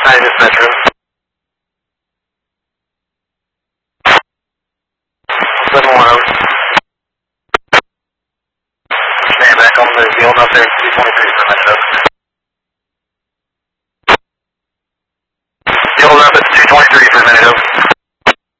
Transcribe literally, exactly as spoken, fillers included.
Hi, this Metro. seven one zero. Stand back on the field out there, two twenty-three for Metro.